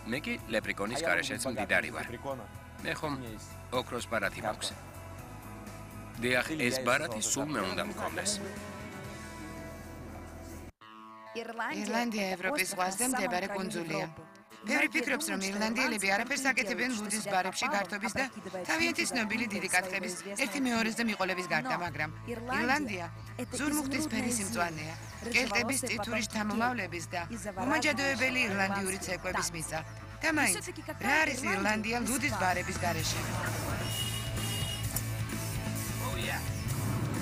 მე კი ლეპრიკონის გარეშეც მდიდარი ვარ. მე ხომ ოქროს ბარათი მაქვს. დიახ, ეს ბარათი სულ მე უნდა მქონდეს. ირლანდია ევროპის ზღვაზე მდებარე კუნძულია. ბევრი ფიქრობს, რომ ირლანდიელები არაფერს აკეთებენ ლუდის ბარებში გართობის და თავიანთი ცნობილი დიდი კათხების ერთი მეორესზე მიყოლების გარდა, მაგრამ ირლანდია ზურმუხტის ფერის მწვანეა, კელტების წითური შთამომავლების და უმაჯადოებელი ირლანდიური ცეკვების მიწა. და მაინც, რა არის ირლანდია ლუდის ბარების გარეშე?